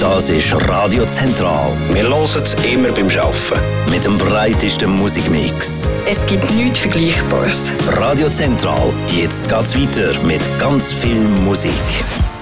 Das ist Radio Zentral. Wir hören es immer beim Arbeiten. Mit dem breitesten Musikmix. Es gibt nichts Vergleichbares. Radio Zentral. Jetzt geht's weiter mit ganz viel Musik.